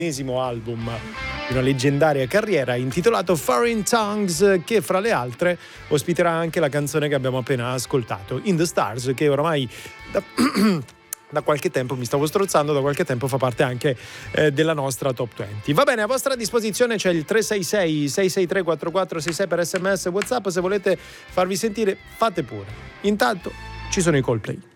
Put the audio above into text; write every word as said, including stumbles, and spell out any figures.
album di una leggendaria carriera intitolato Foreign Tongues, che fra le altre ospiterà anche la canzone che abbiamo appena ascoltato, In the Stars, che oramai da, da qualche tempo, mi stavo strozzando, da qualche tempo fa parte anche eh, della nostra top venti. Va bene, a vostra disposizione c'è il tre sei sei sei sei tre quattro quattro sei sei per sms WhatsApp, se volete farvi sentire fate pure. Intanto ci sono i Coldplay.